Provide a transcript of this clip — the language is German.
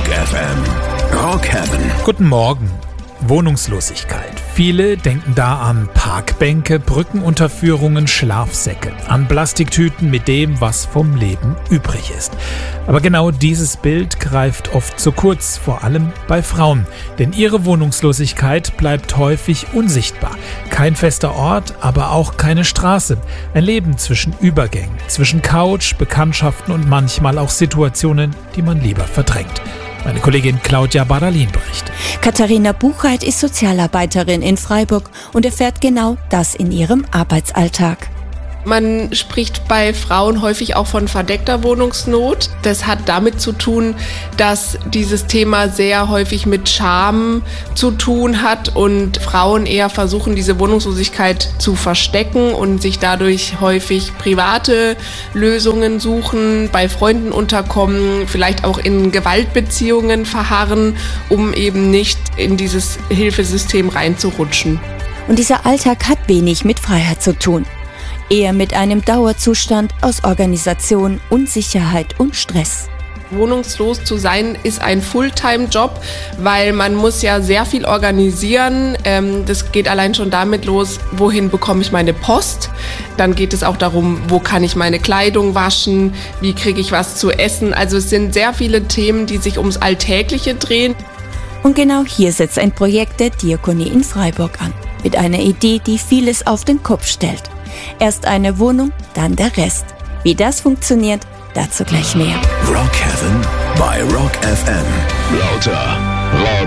FM. Rock Heaven. Guten Morgen. Wohnungslosigkeit. Viele denken da an Parkbänke, Brückenunterführungen, Schlafsäcke, an Plastiktüten mit dem, was vom Leben übrig ist. Aber genau dieses Bild greift oft zu kurz, vor allem bei Frauen. Denn ihre Wohnungslosigkeit bleibt häufig unsichtbar. Kein fester Ort, aber auch keine Straße. Ein Leben zwischen Übergängen, zwischen Couch, Bekanntschaften und manchmal auch Situationen, die man lieber verdrängt. Meine Kollegin Claudia Badalin berichtet. Katharina Buchheit ist Sozialarbeiterin in Freiburg und erfährt genau das in ihrem Arbeitsalltag. Man spricht bei Frauen häufig auch von verdeckter Wohnungsnot. Das hat damit zu tun, dass dieses Thema sehr häufig mit Scham zu tun hat und Frauen eher versuchen, diese Wohnungslosigkeit zu verstecken und sich dadurch häufig private Lösungen suchen, bei Freunden unterkommen, vielleicht auch in Gewaltbeziehungen verharren, um eben nicht in dieses Hilfesystem reinzurutschen. Und dieser Alltag hat wenig mit Freiheit zu tun. Eher mit einem Dauerzustand aus Organisation, Unsicherheit und Stress. Wohnungslos zu sein ist ein Fulltime-Job, weil man muss ja sehr viel organisieren. Das geht allein schon damit los, wohin bekomme ich meine Post. Dann geht es auch darum, wo kann ich meine Kleidung waschen, wie kriege ich was zu essen. Also es sind sehr viele Themen, die sich ums Alltägliche drehen. Und genau hier setzt ein Projekt der Diakonie in Freiburg an. Mit einer Idee, die vieles auf den Kopf stellt. Erst eine Wohnung, dann der Rest. Wie das funktioniert, dazu gleich mehr. Rock Heaven bei Rock FM. Lauter Rock.